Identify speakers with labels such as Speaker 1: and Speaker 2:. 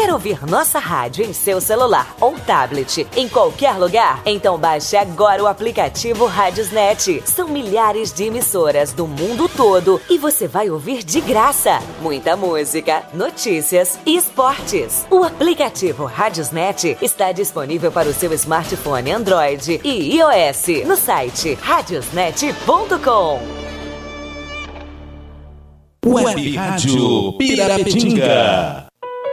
Speaker 1: Quer ouvir nossa rádio em seu celular ou tablet, em qualquer lugar? Então baixe agora o aplicativo Radiosnet. São milhares de emissoras do mundo todo e você vai ouvir de graça muita música, notícias e esportes. O aplicativo Radiosnet está disponível para o seu smartphone Android e iOS no site radiosnet.com.
Speaker 2: Web Rádio Pirapetinga.